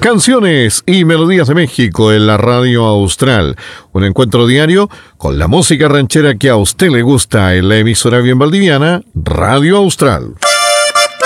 Canciones y melodías de México en la Radio Austral. Un encuentro diario con la música ranchera que a usted le gusta en la emisora bien valdiviana, Radio Austral.